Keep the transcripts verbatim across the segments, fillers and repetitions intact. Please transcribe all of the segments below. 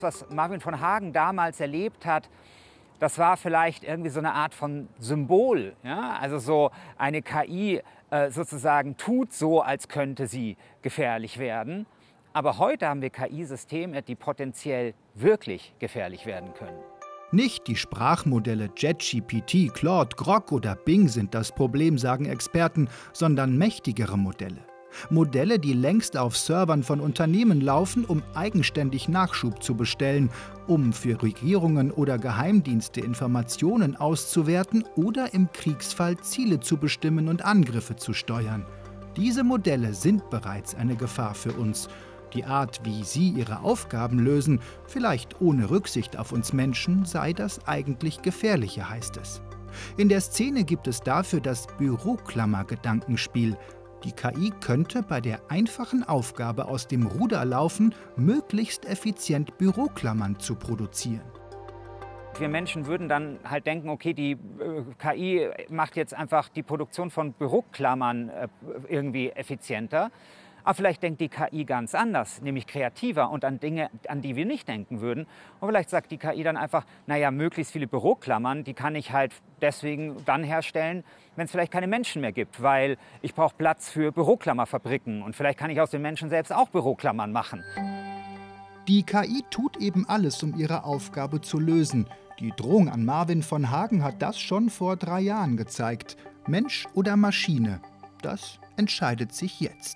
Was Marvin von Hagen damals erlebt hat, das war vielleicht irgendwie so eine Art von Symbol. Ja? Also so eine K I äh, sozusagen tut so, als könnte sie gefährlich werden. Aber heute haben wir K I-Systeme, die potenziell wirklich gefährlich werden können. Nicht die Sprachmodelle ChatGPT, Claude, Grok oder Bing sind das Problem, sagen Experten, sondern mächtigere Modelle. Modelle, die längst auf Servern von Unternehmen laufen, um eigenständig Nachschub zu bestellen, um für Regierungen oder Geheimdienste Informationen auszuwerten oder im Kriegsfall Ziele zu bestimmen und Angriffe zu steuern. Diese Modelle sind bereits eine Gefahr für uns. Die Art, wie sie ihre Aufgaben lösen, vielleicht ohne Rücksicht auf uns Menschen, sei das eigentlich Gefährliche, heißt es. In der Szene gibt es dafür das Büroklammer-Gedankenspiel. Die K I könnte bei der einfachen Aufgabe aus dem Ruder laufen, möglichst effizient Büroklammern zu produzieren. Wir Menschen würden dann halt denken, okay, die äh, K I macht jetzt einfach die Produktion von Büroklammern äh, irgendwie effizienter. Aber vielleicht denkt die K I ganz anders, nämlich kreativer und an Dinge, an die wir nicht denken würden. Und vielleicht sagt die K I dann einfach, naja, möglichst viele Büroklammern, die kann ich halt deswegen dann herstellen, wenn es vielleicht keine Menschen mehr gibt, weil ich brauche Platz für Büroklammerfabriken und vielleicht kann ich aus den Menschen selbst auch Büroklammern machen. Die K I tut eben alles, um ihre Aufgabe zu lösen. Die Drohung an Marvin von Hagen hat das schon vor drei Jahren gezeigt. Mensch oder Maschine, das entscheidet sich jetzt.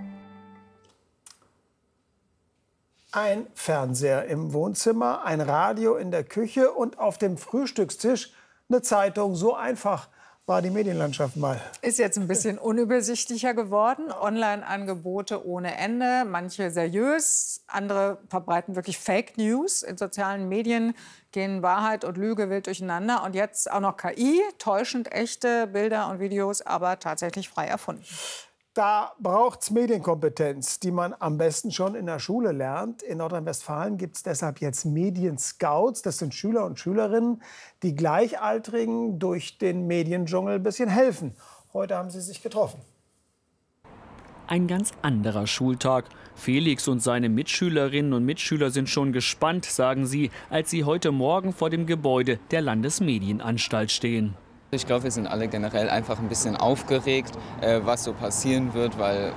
Ein Fernseher im Wohnzimmer, ein Radio in der Küche und auf dem Frühstückstisch eine Zeitung. So einfach war die Medienlandschaft mal. Ist jetzt ein bisschen unübersichtlicher geworden. Online-Angebote ohne Ende, manche seriös, andere verbreiten wirklich Fake News. In sozialen Medien gehen Wahrheit und Lüge wild durcheinander. Und jetzt auch noch K I, täuschend echte Bilder und Videos, aber tatsächlich frei erfunden. Da braucht es Medienkompetenz, die man am besten schon in der Schule lernt. In Nordrhein-Westfalen gibt es deshalb jetzt Medienscouts. Das sind Schüler und Schülerinnen, die Gleichaltrigen durch den Mediendschungel ein bisschen helfen. Heute haben sie sich getroffen. Ein ganz anderer Schultag. Felix und seine Mitschülerinnen und Mitschüler sind schon gespannt, sagen sie, als sie heute Morgen vor dem Gebäude der Landesmedienanstalt stehen. Ich glaube, wir sind alle generell einfach ein bisschen aufgeregt, äh, was so passieren wird, weil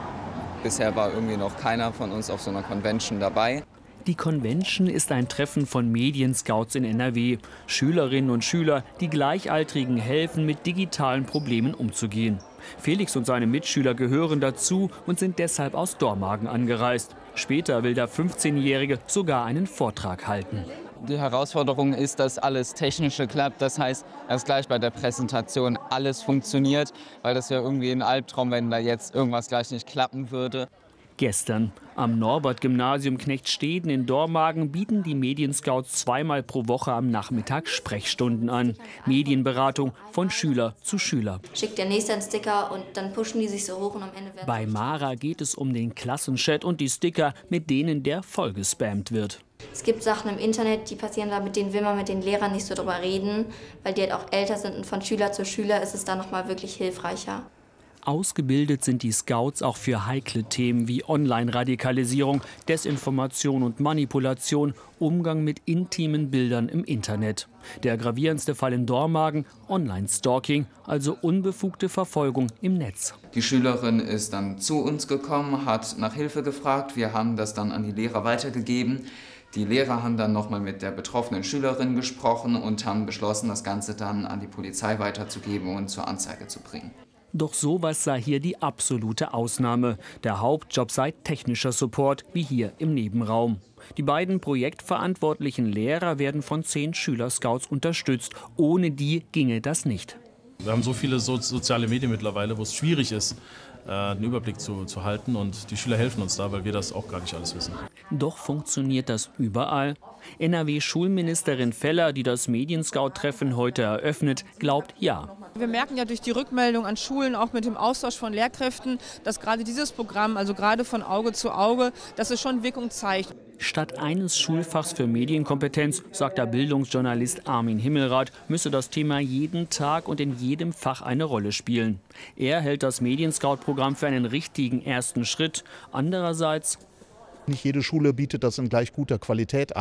bisher war irgendwie noch keiner von uns auf so einer Convention dabei. Die Convention ist ein Treffen von Medienscouts in N R W. Schülerinnen und Schüler, die Gleichaltrigen helfen, mit digitalen Problemen umzugehen. Felix und seine Mitschüler gehören dazu und sind deshalb aus Dormagen angereist. Später will der fünfzehnjährige sogar einen Vortrag halten. Die Herausforderung ist, dass alles Technische klappt. Das heißt, dass gleich bei der Präsentation alles funktioniert, weil das ja irgendwie ein Albtraum, wenn da jetzt irgendwas gleich nicht klappen würde. Gestern am Norbert-Gymnasium Knechtsteden in Dormagen bieten die Medienscouts zweimal pro Woche am Nachmittag Sprechstunden an. Medienberatung von Schüler zu Schüler. Schickt der Nächste einen Sticker und dann pushen die sich so hoch und am Ende werden. Bei Mara geht es um den Klassenchat und die Sticker, mit denen der vollgespammt wird. Es gibt Sachen im Internet, die passieren da, mit denen will man mit den Lehrern nicht so drüber reden, weil die halt auch älter sind und von Schüler zu Schüler ist es da noch mal wirklich hilfreicher. Ausgebildet sind die Scouts auch für heikle Themen wie Online-Radikalisierung, Desinformation und Manipulation, Umgang mit intimen Bildern im Internet. Der gravierendste Fall in Dormagen, Online-Stalking, also unbefugte Verfolgung im Netz. Die Schülerin ist dann zu uns gekommen, hat nach Hilfe gefragt. Wir haben das dann an die Lehrer weitergegeben. Die Lehrer haben dann nochmal mit der betroffenen Schülerin gesprochen und haben beschlossen, das Ganze dann an die Polizei weiterzugeben und zur Anzeige zu bringen. Doch sowas sei hier die absolute Ausnahme. Der Hauptjob sei technischer Support, wie hier im Nebenraum. Die beiden projektverantwortlichen Lehrer werden von zehn Schülerscouts unterstützt. Ohne die ginge das nicht. Wir haben so viele so soziale Medien mittlerweile, wo es schwierig ist, den Überblick zu, zu halten. Und die Schüler helfen uns da, weil wir das auch gar nicht alles wissen. Doch funktioniert das überall? N R W-Schulministerin Feller, die das Medienscout-Treffen heute eröffnet, glaubt ja. Wir merken ja durch die Rückmeldung an Schulen, auch mit dem Austausch von Lehrkräften, dass gerade dieses Programm, also gerade von Auge zu Auge, dass es schon Wirkung zeigt. Statt eines Schulfachs für Medienkompetenz, sagt der Bildungsjournalist Armin Himmelrath, müsse das Thema jeden Tag und in jedem Fach eine Rolle spielen. Er hält das Medienscout-Programm für einen richtigen ersten Schritt. Andererseits: Nicht jede Schule bietet das in gleich guter Qualität an.